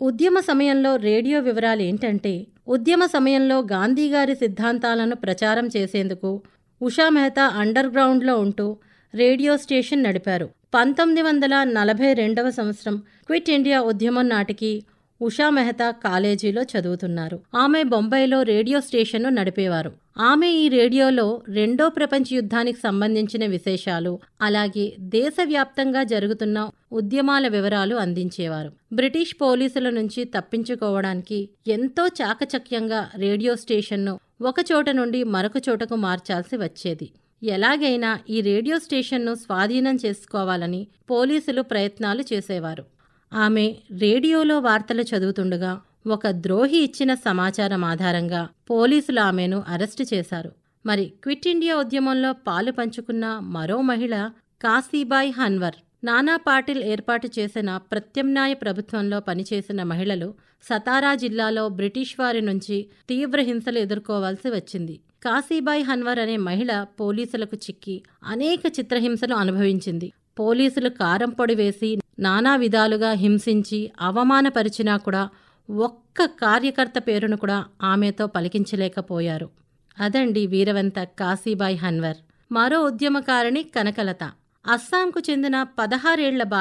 ఉద్యమ సమయంలో రేడియో వివరాలు ఏంటంటే, ఉద్యమ సమయంలో గాంధీగారి సిద్ధాంతాలను ప్రచారం చేసేందుకు ఉషా మెహతా అండర్ గ్రౌండ్లో ఉంటూ రేడియో స్టేషన్ నడిపారు. 1942వ సంవత్సరం క్విట్ ఇండియా ఉద్యమం నాటికి ఉషా మెహతా కాలేజీలో చదువుతున్నారు. ఆమె బొంబాయిలో రేడియో స్టేషన్ను నడిపేవారు. ఆమె ఈ రేడియోలో రెండో ప్రపంచ యుద్ధానికి సంబంధించిన విశేషాలు, అలాగే దేశవ్యాప్తంగా జరుగుతున్న ఉద్యమాల వివరాలు అందించేవారు. బ్రిటిష్ పోలీసుల నుంచి తప్పించుకోవడానికి ఎంతో చాకచక్యంగా రేడియో స్టేషన్ను ఒక చోట నుండి మరొక చోటకు మార్చాల్సి వచ్చేది. ఎలాగైనా ఈ రేడియో స్టేషన్ను స్వాధీనం చేసుకోవాలని పోలీసులు ప్రయత్నాలు చేసేవారు. ఆమె రేడియోలో వార్తలు చదువుతుండగా ఒక ద్రోహి ఇచ్చిన సమాచారం ఆధారంగా పోలీసులు ఆమెను అరెస్టు చేశారు. మరి క్విట్ ఇండియా ఉద్యమంలో పాలు పంచుకున్న మరో మహిళ కాశీబాయ్ హన్వర్. నానా పాటిల్ ఏర్పాటు చేసిన ప్రత్యామ్నాయ ప్రభుత్వంలో పనిచేసిన మహిళలు సతారా జిల్లాలో బ్రిటిష్ వారి నుంచి తీవ్ర హింసలు ఎదుర్కోవాల్సి వచ్చింది. కాశీబాయ్ హన్వర్ అనే మహిళ పోలీసులకు చిక్కి అనేక చిత్రహింసలు అనుభవించింది. పోలీసులు కారం పొడి వేసి నానా విధాలుగా హింసించి అవమానపరిచినా కూడా ఒక్క కార్యకర్త పేరును కూడా ఆమెతో పలికించలేకపోయారు. అదండి వీరవంత కాశీబాయ్ హన్వర్. మరో ఉద్యమకారిణి కనకలత. అస్సాంకు చెందిన 16 ఏళ్ల